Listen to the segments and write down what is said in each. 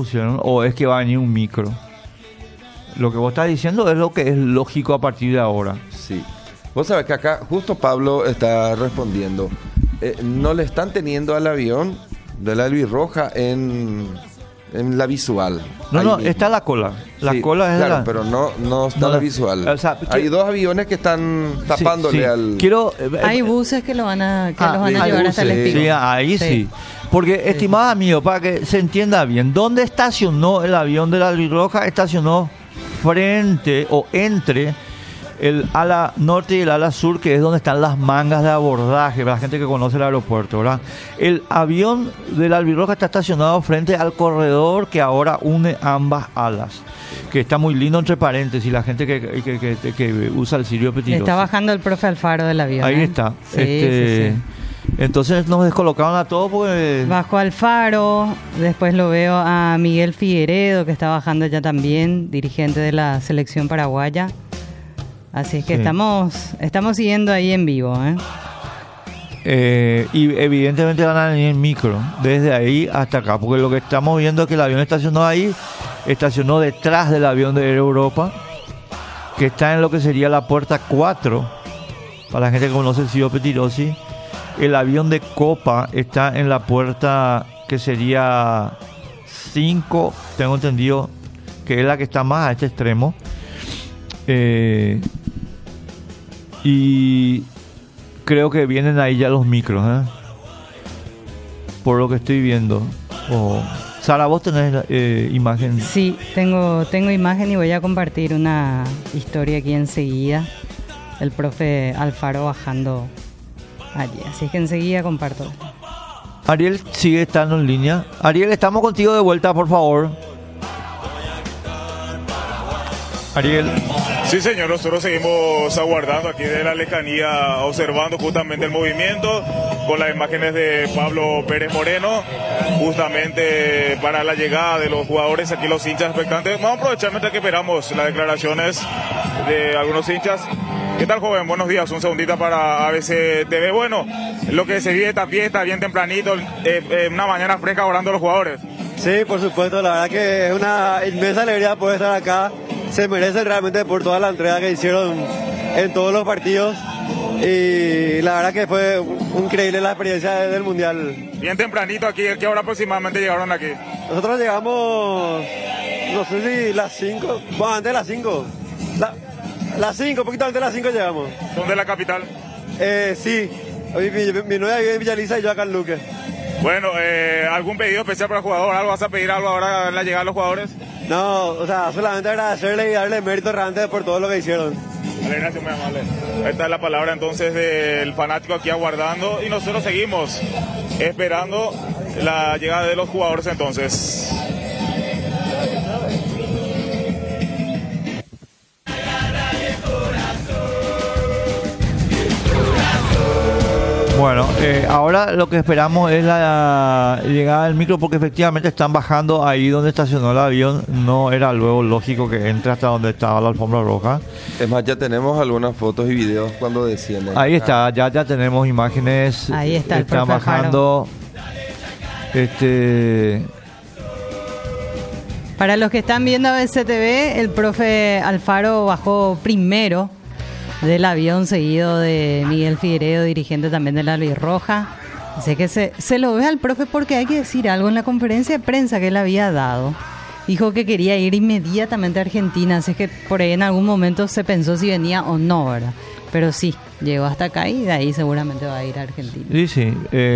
pusieron, o es que va a venir un micro. Lo que vos estás diciendo es lo que es lógico a partir de ahora. Sí. Vos sabés que acá justo Pablo está respondiendo. No le están teniendo al avión de la Albirroja en la visual. No, está la cola. La cola es claro, pero no está la visual. O sea, hay dos aviones que están tapándole al... Hay buses que los van a llevar hasta el Espigón. Sí, ahí sí. Porque, estimado amigo, para que se entienda bien, ¿dónde estacionó el avión de la Albirroja? Estacionó frente o entre el ala norte y el ala sur, que es donde están las mangas de abordaje, para la gente que conoce el aeropuerto, ¿verdad? El avión de la Albirroja está estacionado frente al corredor que ahora une ambas alas, que está muy lindo, entre paréntesis, la gente que usa el Sirio Pettirossi. Está bajando el profe Alfaro del avión. Ahí está. Sí. Entonces nos descolocaron a todos porque... Bajó Alfaro, después lo veo a Miguel Figueredo, que está bajando ya también, dirigente de la selección paraguaya. Así es que estamos siguiendo ahí en vivo, y evidentemente van a venir en micro, desde ahí hasta acá, porque lo que estamos viendo es que el avión estacionó detrás del avión de Air Europa, que está en lo que sería la puerta 4, para la gente que conoce el Sirio Pettirossi. El avión de Copa está en la puerta que sería 5, tengo entendido que es la que está más a este extremo. Y creo que vienen ahí ya los micros, por lo que estoy viendo. Sara, ¿vos tenés imagen? Sí, tengo imagen y voy a compartir una historia aquí enseguida. El profe Alfaro bajando allí, así es que enseguida comparto. Ariel sigue estando en línea. Ariel, estamos contigo de vuelta, por favor. Ariel. Sí, señor, nosotros seguimos aguardando aquí de la lejanía, observando justamente el movimiento con las imágenes de Pablo Pérez Moreno, justamente para la llegada de los jugadores, aquí los hinchas expectantes. Vamos a aprovechar mientras que esperamos las declaraciones de algunos hinchas. ¿Qué tal, joven? Buenos días, un segundito para ABC TV. Bueno, lo que se vive esta fiesta bien tempranito, una mañana fresca orando los jugadores. Sí, por supuesto, la verdad que es una inmensa alegría poder estar acá. Se merecen realmente por toda la entrega que hicieron en todos los partidos. Y la verdad que fue increíble la experiencia del Mundial. Bien tempranito aquí, ¿qué hora aproximadamente llegaron aquí? Nosotros llegamos, no sé si las 5, bueno, antes de las 5. Las 5, poquito antes de las 5 llegamos. ¿Dónde es la capital? Sí, mi novia vive en Villaliza y yo acá en Luque. Bueno, ¿algún pedido especial para el jugador? ¿Algo vas a pedir algo ahora en la llegada de los jugadores? No, o sea, solamente agradecerle y darle mérito realmente por todo lo que hicieron. Vale, gracias, muy amable. Esta es la palabra entonces del fanático aquí aguardando y nosotros seguimos esperando la llegada de los jugadores entonces. Bueno, ahora lo que esperamos es la llegada del micro, porque efectivamente están bajando ahí donde estacionó el avión. No era luego lógico que entre hasta donde estaba la alfombra roja. Es más, ya tenemos algunas fotos y videos cuando descienden. Ahí está, ya tenemos imágenes. Ahí está el están profe bajando. Para los que están viendo ABCTV, el profe Alfaro bajó primero del avión, seguido de Miguel Figueredo, dirigente también de la Albirroja. Así que se lo ve al profe porque hay que decir algo. En la conferencia de prensa que él había dado, dijo que quería ir inmediatamente a Argentina, así que por ahí en algún momento se pensó si venía o no, ¿verdad? Pero sí, llegó hasta acá y de ahí seguramente va a ir a Argentina. Sí.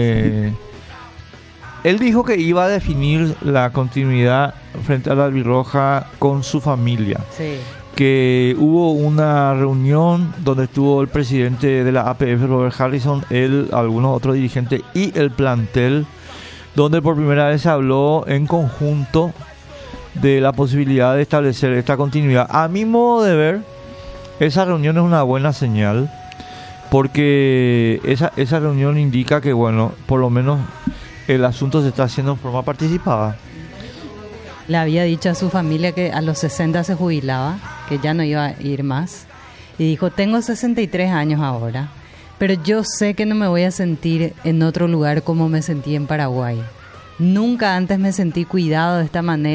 Él dijo que iba a definir la continuidad frente a la Albirroja con su familia. Sí. Que hubo una reunión donde estuvo el presidente de la APF, Robert Harrison, él, algunos otros dirigentes y el plantel, donde por primera vez se habló en conjunto de la posibilidad de establecer esta continuidad. A mi modo de ver, esa reunión es una buena señal, porque esa reunión indica que, bueno, por lo menos el asunto se está haciendo en forma participada. Le había dicho a su familia que a los 60 se jubilaba, que ya no iba a ir más. Y dijo, tengo 63 años ahora, pero yo sé que no me voy a sentir en otro lugar como me sentí en Paraguay. Nunca antes me sentí cuidado de esta manera.